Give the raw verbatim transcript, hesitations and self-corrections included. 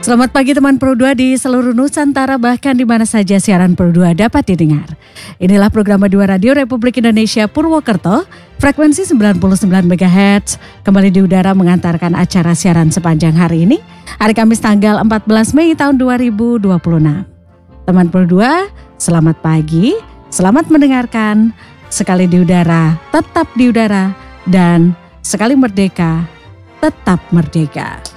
Selamat pagi teman Pro dua di seluruh Nusantara, bahkan di mana saja siaran Pro dua dapat didengar. Inilah program dua Radio Republik Indonesia Purwokerto, frekuensi sembilan puluh sembilan megahertz, kembali di udara mengantarkan acara siaran sepanjang hari ini, hari Kamis tanggal empat belas Mei tahun dua ribu dua puluh enam. Teman Pro dua, selamat pagi, selamat mendengarkan, sekali di udara, tetap di udara, dan sekali merdeka, tetap merdeka.